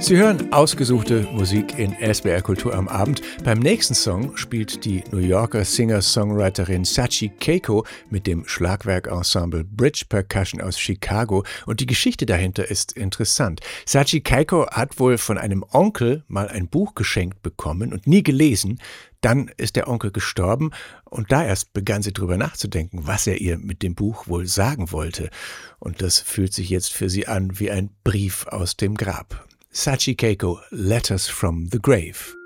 Sie hören ausgesuchte Musik in SWR Kultur am Abend. Beim nächsten Song spielt die New Yorker Singer-Songwriterin Sachi Keiko mit dem Schlagwerkensemble Bridge Percussion aus Chicago. Und die Geschichte dahinter ist interessant. Sachi Keiko hat wohl von einem Onkel mal ein Buch geschenkt bekommen und nie gelesen. Dann ist der Onkel gestorben und da erst begann sie drüber nachzudenken, was er ihr mit dem Buch wohl sagen wollte. Und das fühlt sich jetzt für sie an wie ein Brief aus dem Grab. Sachi Keiko, Letters from the Grave.